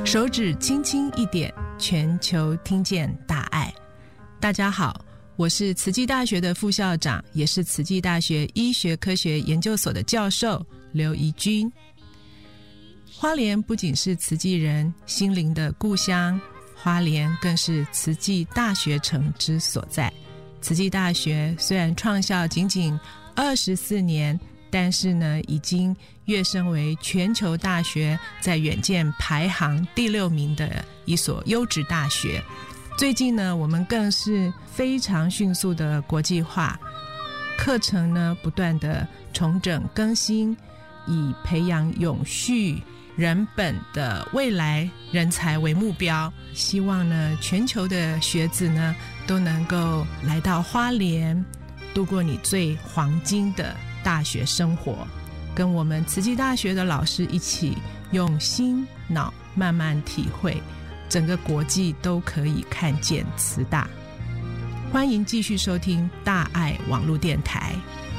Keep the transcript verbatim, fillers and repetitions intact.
手指轻轻一点，全球听见大爱。大家好，我是慈济大学的副校长，也是慈济大学医学科学研究所的教授刘怡君。花莲不仅是慈济人心灵的故乡，花莲更是慈济大学城之所在。慈济大学虽然创校仅仅二十四年，但是呢，已经跃升为全球大学在远见排行第六名的一所优质大学。最近呢，我们更是非常迅速的国际化，课程呢不断的重整更新，以培养永续人本的未来人才为目标，希望呢全球的学子呢都能够来到花莲，度过你最黄金的大学生活，跟我们慈济大学的老师一起用心脑慢慢体会，整个国际都可以看见慈大。欢迎继续收听大爱网络电台。